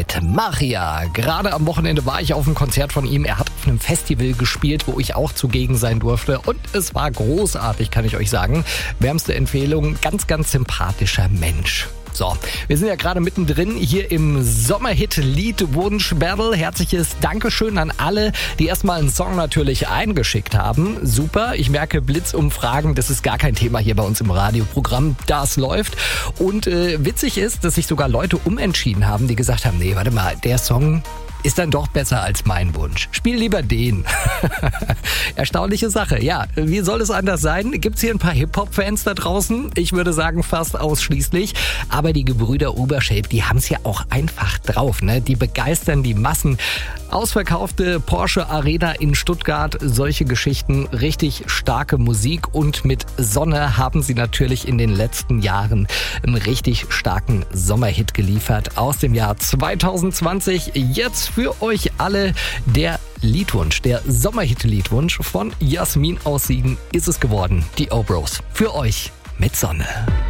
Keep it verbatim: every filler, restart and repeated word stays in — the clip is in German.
mit Maria. Gerade am Wochenende war ich auf einem Konzert von ihm. Er hat auf einem Festival gespielt, wo ich auch zugegen sein durfte. Und es war großartig, kann ich euch sagen. Wärmste Empfehlung, ganz, ganz sympathischer Mensch. So, wir sind ja gerade mittendrin hier im Sommerhit-Lied-Wunsch-Battle. Herzliches Dankeschön an alle, die erstmal einen Song natürlich eingeschickt haben. Super, ich merke Blitzumfragen, das ist gar kein Thema hier bei uns im Radioprogramm. Das läuft. Und äh, witzig ist, dass sich sogar Leute umentschieden haben, die gesagt haben, nee, warte mal, der Song ist dann doch besser als mein Wunsch. Spiel lieber den. Erstaunliche Sache. Ja, wie soll es anders sein? Gibt's hier ein paar Hip-Hop-Fans da draußen? Ich würde sagen fast ausschließlich. Aber die Gebrüder Ubershape, die haben's ja auch einfach drauf, ne? Die begeistern die Massen. Ausverkaufte Porsche Arena in Stuttgart, solche Geschichten, richtig starke Musik. Und mit Sonne haben sie natürlich in den letzten Jahren einen richtig starken Sommerhit geliefert aus dem Jahr zwanzig zwanzig. Jetzt für euch alle der Liedwunsch, der Sommerhit-Liedwunsch von Jasmin aus Siegen ist es geworden. Die O-Bros. Für euch mit Sonne.